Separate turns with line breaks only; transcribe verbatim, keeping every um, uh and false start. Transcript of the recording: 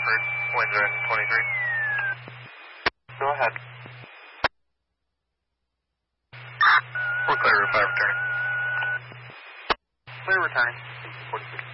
Crawford, winds are at twenty-three.
Go ahead.
We're clear to five returning.
Clear returning. forty-six.